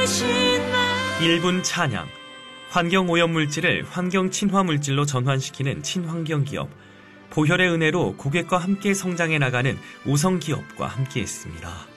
1분 찬양. 환경오염물질을 환경친화물질로 전환시키는 친환경기업. 보혈의 은혜로 고객과 함께 성장해 나가는 오성기업과 함께했습니다.